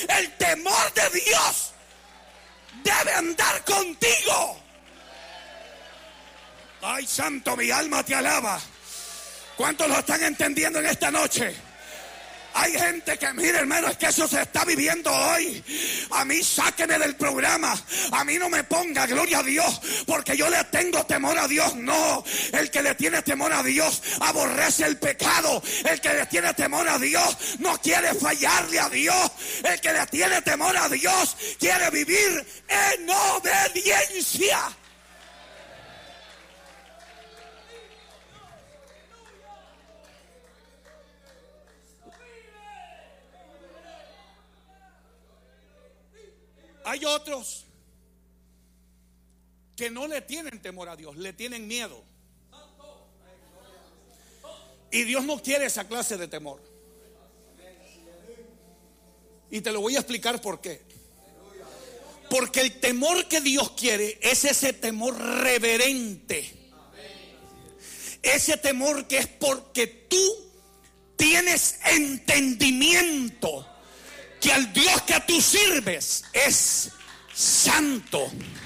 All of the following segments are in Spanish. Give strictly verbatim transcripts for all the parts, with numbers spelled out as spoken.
El temor de Dios debe andar contigo. Ay, santo, mi alma te alaba. ¿Cuántos lo están entendiendo en esta noche? Hay gente que, mire, hermano, es que eso se está viviendo hoy. A mí sáqueme del programa. A mí no me ponga, gloria a Dios, porque yo le tengo temor a Dios. No, el que le tiene temor a Dios aborrece el pecado. El que le tiene temor a Dios no quiere fallarle a Dios. El que le tiene temor a Dios quiere vivir en obediencia. Hay otros que no le tienen temor a Dios, le tienen miedo. Y Dios no quiere esa clase de temor. Y te lo voy a explicar por qué. Porque el temor que Dios quiere es ese temor reverente. Ese temor que es porque tú tienes entendimiento que al Dios que tú sirves es santo,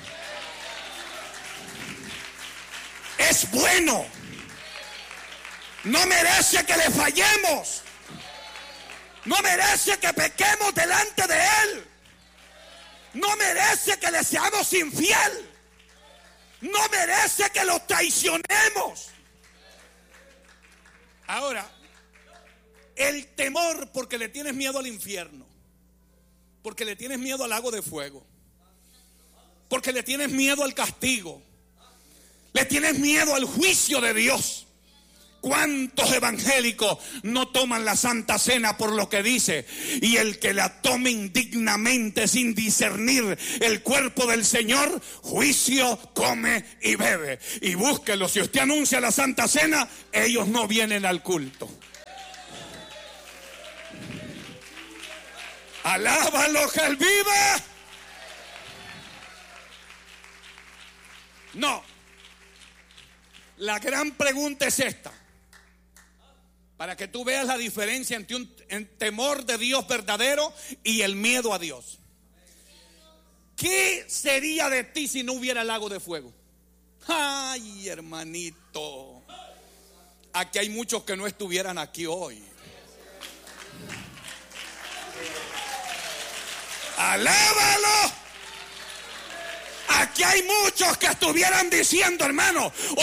es bueno, no merece que le fallemos, no merece que pequemos delante de Él, no merece que le seamos infiel, no merece que lo traicionemos. Ahora, el temor porque le tienes miedo al infierno, porque le tienes miedo al lago de fuego, porque le tienes miedo al castigo, le tienes miedo al juicio de Dios. ¿Cuántos evangélicos no toman la Santa Cena por lo que dice? Y el que la tome indignamente sin discernir el cuerpo del Señor, juicio come y bebe. Y búsquelo, si usted anuncia la Santa Cena, ellos no vienen al culto. Alábalo, que Él vive. No. La gran pregunta es esta. Para que tú veas la diferencia entre un en temor de Dios verdadero y el miedo a Dios. ¿Qué sería de ti si no hubiera lago de fuego? Ay, hermanito. Aquí hay muchos que no estuvieran aquí hoy. Alábalo. Aquí hay muchos que estuvieran diciendo, hermano,